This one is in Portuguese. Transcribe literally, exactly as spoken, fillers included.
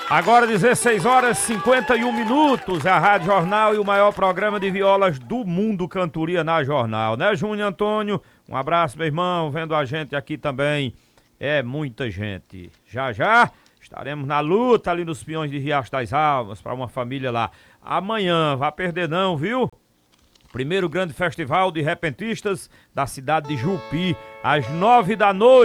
Agora dezesseis horas e cinquenta e um minutos, a Rádio Jornal e o maior programa de violas do mundo, Cantoria na Jornal, né, Júnior Antônio? Um abraço, meu irmão, vendo a gente aqui também, é muita gente. Já já estaremos na luta ali nos Peões de Riacho das Almas, para uma família lá. Amanhã, vá perder não, viu? Primeiro grande festival de repentistas da cidade de Jupi, às nove da noite.